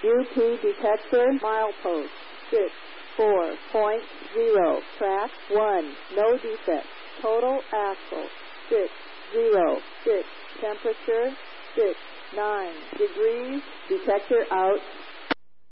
UP detector milepost 64.0. Track 1. No defect. Total axle 606. Temperature 69 degrees. Detector out.